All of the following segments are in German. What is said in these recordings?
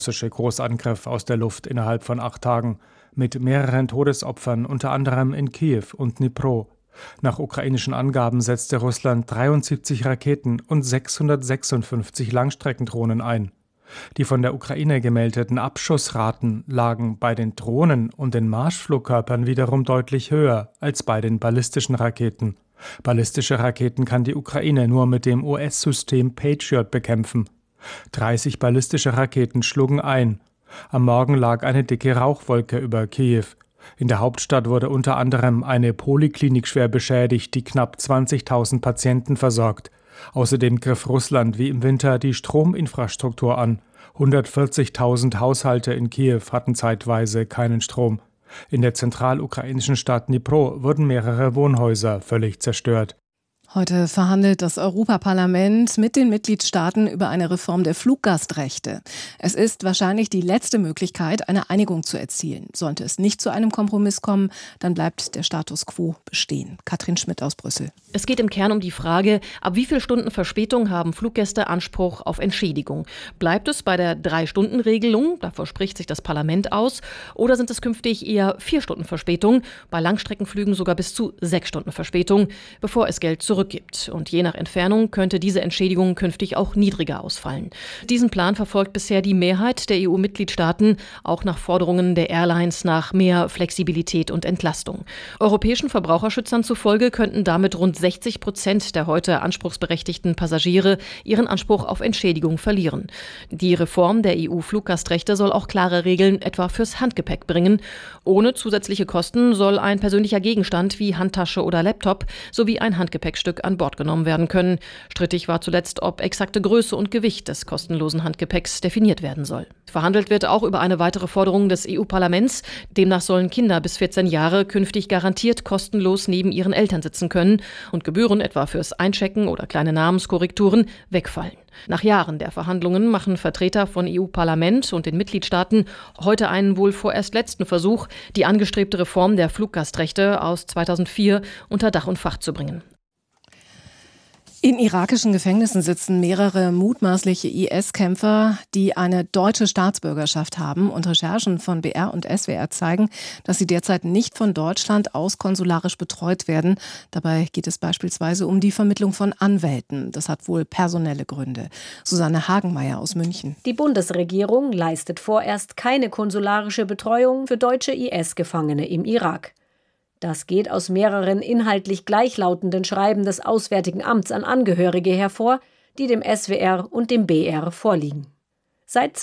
russische Großangriff aus der Luft innerhalb von 8 Tagen mit mehreren Todesopfern, unter anderem in Kiew und Dnipro. Nach ukrainischen Angaben setzte Russland 73 Raketen und 656 Langstreckendrohnen ein. Die von der Ukraine gemeldeten Abschussraten lagen bei den Drohnen und den Marschflugkörpern wiederum deutlich höher als bei den ballistischen Raketen. Ballistische Raketen kann die Ukraine nur mit dem US-System Patriot bekämpfen. 30 ballistische Raketen schlugen ein. Am Morgen lag eine dicke Rauchwolke über Kiew. In der Hauptstadt wurde unter anderem eine Poliklinik schwer beschädigt, die knapp 20.000 Patienten versorgt. Außerdem griff Russland wie im Winter die Strominfrastruktur an. 140.000 Haushalte in Kiew hatten zeitweise keinen Strom. In der zentralukrainischen Stadt Dnipro wurden mehrere Wohnhäuser völlig zerstört. Heute verhandelt das Europaparlament mit den Mitgliedstaaten über eine Reform der Fluggastrechte. Es ist wahrscheinlich die letzte Möglichkeit, eine Einigung zu erzielen. Sollte es nicht zu einem Kompromiss kommen, dann bleibt der Status quo bestehen. Katrin Schmidt aus Brüssel. Es geht im Kern um die Frage, ab wie viele Stunden Verspätung haben Fluggäste Anspruch auf Entschädigung? Bleibt es bei der 3-Stunden-Regelung, davor spricht sich das Parlament aus, oder sind es künftig eher 4 Stunden Verspätung, bei Langstreckenflügen sogar bis zu 6 Stunden Verspätung, bevor es Geld zurückgibt? Und je nach Entfernung könnte diese Entschädigung künftig auch niedriger ausfallen. Diesen Plan verfolgt bisher die Mehrheit der EU-Mitgliedstaaten, auch nach Forderungen der Airlines nach mehr Flexibilität und Entlastung. Europäischen Verbraucherschützern zufolge könnten damit rund 60% der heute anspruchsberechtigten Passagiere ihren Anspruch auf Entschädigung verlieren. Die Reform der EU-Fluggastrechte soll auch klare Regeln etwa fürs Handgepäck bringen. Ohne zusätzliche Kosten soll ein persönlicher Gegenstand wie Handtasche oder Laptop sowie ein Handgepäckstück an Bord genommen werden können. Strittig war zuletzt, ob exakte Größe und Gewicht des kostenlosen Handgepäcks definiert werden soll. Verhandelt wird auch über eine weitere Forderung des EU-Parlaments. Demnach sollen Kinder bis 14 Jahre künftig garantiert kostenlos neben ihren Eltern sitzen können und Gebühren etwa fürs Einchecken oder kleine Namenskorrekturen wegfallen. Nach Jahren der Verhandlungen machen Vertreter von EU-Parlament und den Mitgliedstaaten heute einen wohl vorerst letzten Versuch, die angestrebte Reform der Fluggastrechte aus 2004 unter Dach und Fach zu bringen. In irakischen Gefängnissen sitzen mehrere mutmaßliche IS-Kämpfer, die eine deutsche Staatsbürgerschaft haben. Und Recherchen von BR und SWR zeigen, dass sie derzeit nicht von Deutschland aus konsularisch betreut werden. Dabei geht es beispielsweise um die Vermittlung von Anwälten. Das hat wohl personelle Gründe. Susanne Hagenmeier aus München. Die Bundesregierung leistet vorerst keine konsularische Betreuung für deutsche IS-Gefangene im Irak. Das geht aus mehreren inhaltlich gleichlautenden Schreiben des Auswärtigen Amts an Angehörige hervor, die dem SWR und dem BR vorliegen. Seit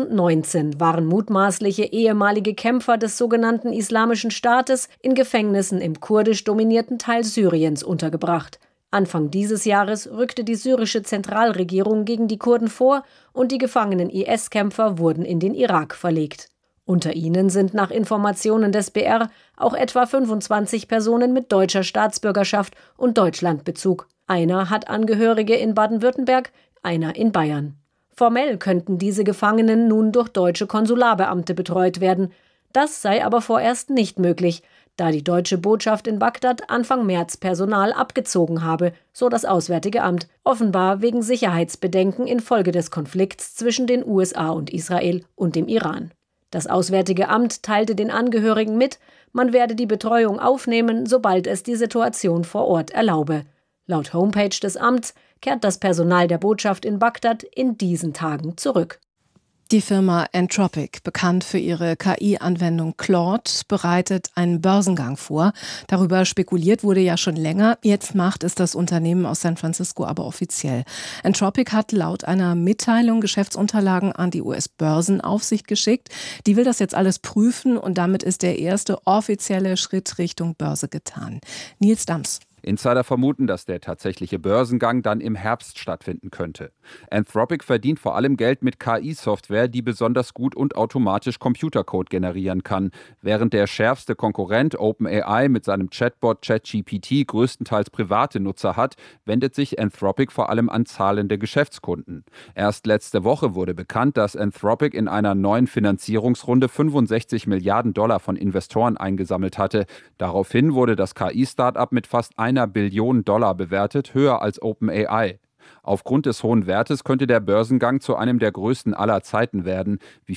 2019 waren mutmaßliche ehemalige Kämpfer des sogenannten Islamischen Staates in Gefängnissen im kurdisch dominierten Teil Syriens untergebracht. Anfang dieses Jahres rückte die syrische Zentralregierung gegen die Kurden vor und die gefangenen IS-Kämpfer wurden in den Irak verlegt. Unter ihnen sind nach Informationen des BR auch etwa 25 Personen mit deutscher Staatsbürgerschaft und Deutschlandbezug. Einer hat Angehörige in Baden-Württemberg, einer in Bayern. Formell könnten diese Gefangenen nun durch deutsche Konsularbeamte betreut werden. Das sei aber vorerst nicht möglich, da die deutsche Botschaft in Bagdad Anfang März Personal abgezogen habe, so das Auswärtige Amt, offenbar wegen Sicherheitsbedenken infolge des Konflikts zwischen den USA und Israel und dem Iran. Das Auswärtige Amt teilte den Angehörigen mit, man werde die Betreuung aufnehmen, sobald es die Situation vor Ort erlaube. Laut Homepage des Amts kehrt das Personal der Botschaft in Bagdad in diesen Tagen zurück. Die Firma Anthropic, bekannt für ihre KI-Anwendung Claude, bereitet einen Börsengang vor. Darüber spekuliert wurde ja schon länger. Jetzt macht es das Unternehmen aus San Francisco aber offiziell. Anthropic hat laut einer Mitteilung Geschäftsunterlagen an die US-Börsenaufsicht geschickt. Die will das jetzt alles prüfen und damit ist der erste offizielle Schritt Richtung Börse getan. Nils Dams. Insider vermuten, dass der tatsächliche Börsengang dann im Herbst stattfinden könnte. Anthropic verdient vor allem Geld mit KI-Software, die besonders gut und automatisch Computercode generieren kann. Während der schärfste Konkurrent OpenAI mit seinem Chatbot ChatGPT größtenteils private Nutzer hat, wendet sich Anthropic vor allem an zahlende Geschäftskunden. Erst letzte Woche wurde bekannt, dass Anthropic in einer neuen Finanzierungsrunde 65 Milliarden Dollar von Investoren eingesammelt hatte. Daraufhin wurde das KI-Startup mit fast 1 Billion Dollar bewertet, höher als OpenAI. Aufgrund des hohen Wertes könnte der Börsengang zu einem der größten aller Zeiten werden. Wie